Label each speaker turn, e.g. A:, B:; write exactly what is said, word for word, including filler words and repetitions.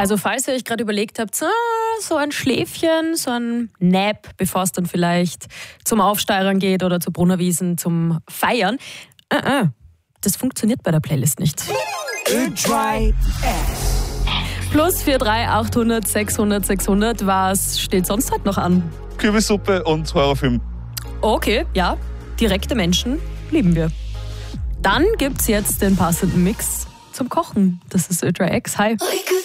A: Also falls ihr euch gerade überlegt habt, so, so ein Schläfchen, so ein Nap, bevor es dann vielleicht zum Aufsteigern geht oder zu Brunnerwiesen zum Feiern, äh, äh, das funktioniert bei der Playlist nicht.
B: Ö-Dry S.
A: Plus vier drei achthundert sechshundert sechshundert, was steht sonst halt noch an?
C: Kürbissuppe und Horrorfilm.
A: Okay, ja, direkte Menschen lieben wir. Dann gibt's jetzt den passenden Mix zum Kochen. Das ist Ö-Dry X. Hi.